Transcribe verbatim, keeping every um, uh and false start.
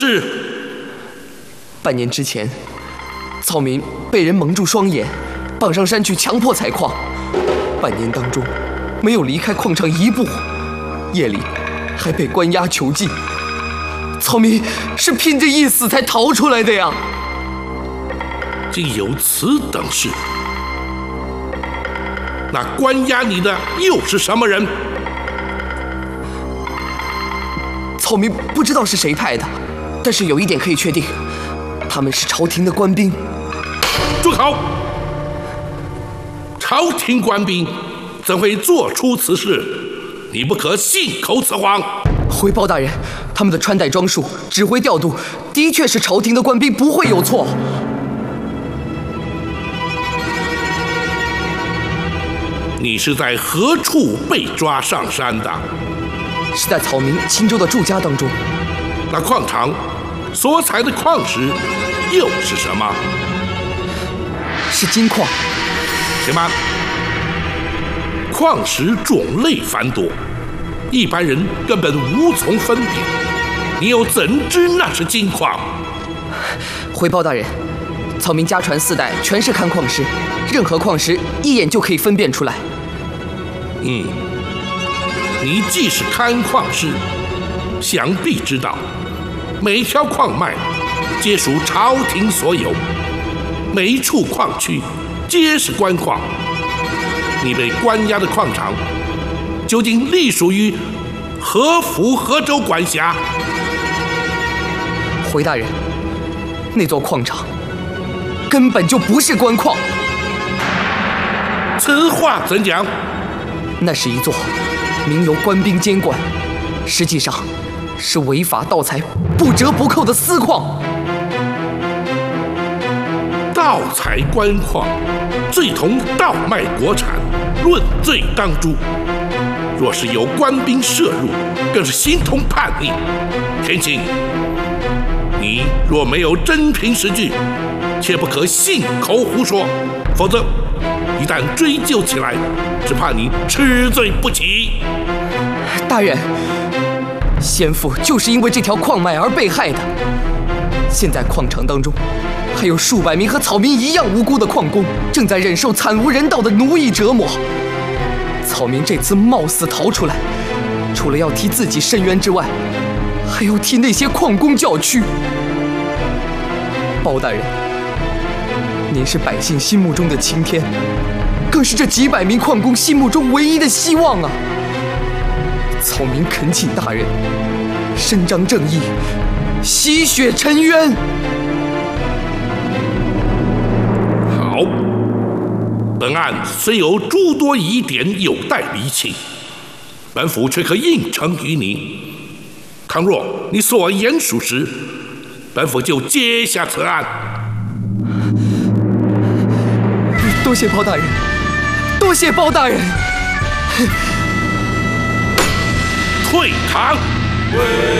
是。 半年之前，草民被人蒙住双眼，绑上山去强迫采矿。半年当中，没有离开矿场一步，夜里还被关押囚禁。草民是拼着一死才逃出来的呀！ 竟有此等事！那关押你的又是什么人？ 草民不知道是谁派的，但是有一点可以确定，他们是朝廷的官兵。 住口！朝廷官兵怎会做出此事？你不可信口雌黄。 回报大人，他们的穿戴装束、指挥调度，的确是朝廷的官兵，不会有错。 你是在何处被抓上山的？ 是在草民青州的住家当中。 那矿场所采的矿石又是什么？ 是金矿。 且慢，矿石种类繁多，一般人根本无从分辨。你又怎知那是金矿？ 回报大人，草民家传四代全是看矿师，任何矿石一眼就可以分辨出来。 嗯，你既是看矿师，想必知道，每一条矿脉皆属朝廷所有，每一处矿区皆是官矿。你被关押的矿场，究竟隶属于何府何州管辖？ 回大人，那座矿场根本就不是官矿。 此话怎讲？ 那是一座名由官兵监管，实际上是违法盗采、不折不扣的私矿。 盗采官矿，罪同盗卖国产，论罪当诛。若是有官兵涉入，更是形同叛逆。天晴，你若没有真凭实据，切不可信口胡说，否则一旦追究起来，只怕你吃罪不起。 大人，先父就是因为这条矿脉而被害的。现在矿场当中还有数百名和草民一样无辜的矿工，正在忍受惨无人道的奴役折磨。草民这次冒死逃出来，除了要替自己伸冤之外，还要替那些矿工叫屈。包大人，您是百姓心目中的晴天，更是这几百名矿工心目中唯一的希望啊！草民恳请大人伸张正义，洗雪沉冤。 好，本案虽有诸多疑点有待厘清，本府却可应承于你。倘若你所言属实，本府就接下此案。 多谢包大人，多谢包大人。 退堂。